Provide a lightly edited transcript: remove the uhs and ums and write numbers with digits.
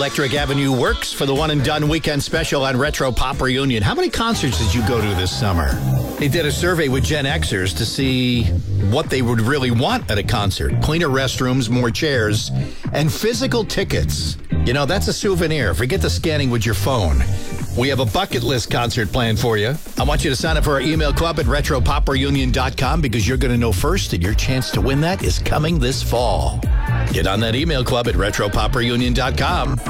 Electric Avenue Works for the one and done weekend special on Retro Pop Reunion. How many concerts did you go to this summer? They did a survey with Gen Xers to see what they would really want at a concert. Cleaner restrooms, more chairs, and physical tickets. You know, that's a souvenir. Forget the scanning with your phone. We have a bucket list concert planned for you. I want you to sign up for our email club at retropopreunion.com because you're going to know first, and your chance to win that is coming this fall. Get on that email club at retropopreunion.com.